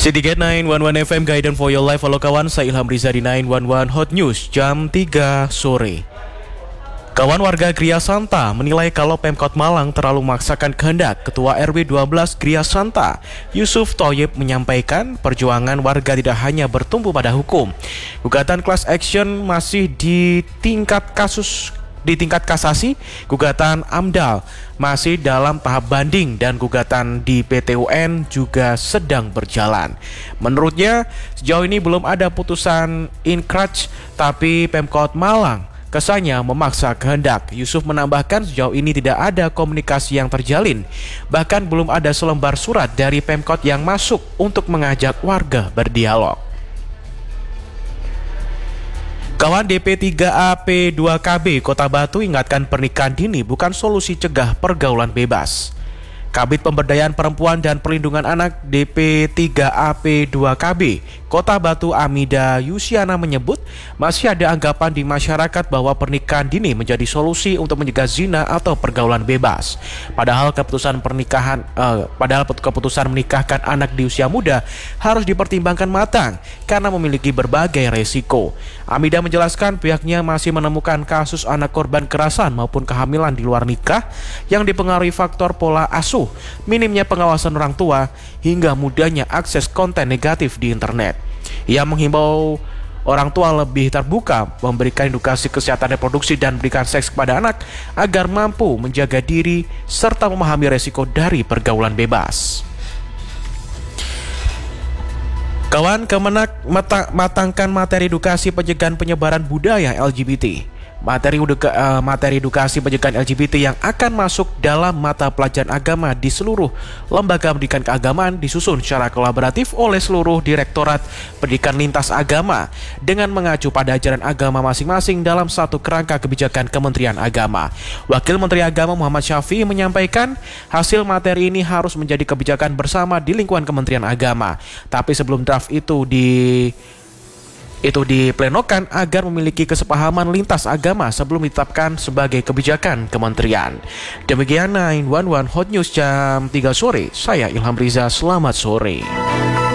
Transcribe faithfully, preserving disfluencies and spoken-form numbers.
Syndicate sembilan satu satu F M Guidance for your life. Halo kawan, saya Ilham Riza di sembilan satu satu Hot News jam tiga sore. Kawan, warga Gria Santa menilai kalau Pemkot Malang terlalu memaksakan kehendak. Ketua R W dua belas Gria Santa, Yusuf Thoyib, menyampaikan perjuangan warga tidak hanya bertumpu pada hukum. Gugatan class action masih di tingkat kasus Di tingkat kasasi, gugatan AMDAL masih dalam tahap banding dan gugatan di P T U N juga sedang berjalan. Menurutnya, sejauh ini belum ada putusan inkrach, tapi Pemkot Malang kesannya memaksa kehendak. Yusuf menambahkan sejauh ini tidak ada komunikasi yang terjalin. Bahkan belum ada selembar surat dari Pemkot yang masuk untuk mengajak warga berdialog. Kawan, D P tiga A P dua K B Kota Batu ingatkan pernikahan dini bukan solusi cegah pergaulan bebas. Kabid Pemberdayaan Perempuan dan Perlindungan Anak D P tiga A P dua K B Kota Batu Amida Yusiana menyebut masih ada anggapan di masyarakat bahwa pernikahan dini menjadi solusi untuk mencegah zina atau pergaulan bebas. Padahal keputusan pernikahan eh, padahal keputusan menikahkan anak di usia muda harus dipertimbangkan matang karena memiliki berbagai resiko. Amida menjelaskan pihaknya masih menemukan kasus anak korban kekerasan maupun kehamilan di luar nikah yang dipengaruhi faktor pola asuh, minimnya pengawasan orang tua, hingga mudahnya akses konten negatif di internet. Ia menghimbau orang tua lebih terbuka, memberikan edukasi kesehatan reproduksi dan berikan seks kepada anak agar mampu menjaga diri serta memahami resiko dari pergaulan bebas. Kawan, Kemenak matangkan materi edukasi pencegahan penyebaran budaya L G B T. Materi, eduka, uh, materi edukasi pencegahan L G B T yang akan masuk dalam mata pelajaran agama di seluruh lembaga pendidikan keagamaan disusun secara kolaboratif oleh seluruh Direktorat Pendidikan Lintas Agama dengan mengacu pada ajaran agama masing-masing dalam satu kerangka kebijakan Kementerian Agama. Wakil Menteri Agama Muhammad Syafi'i menyampaikan hasil materi ini harus menjadi kebijakan bersama di lingkungan Kementerian Agama. Tapi sebelum draft itu di itu diplenokan agar memiliki kesepahaman lintas agama sebelum ditetapkan sebagai kebijakan kementerian. Demikian sembilan satu satu Hot News jam tiga sore. Saya Ilham Riza, selamat sore.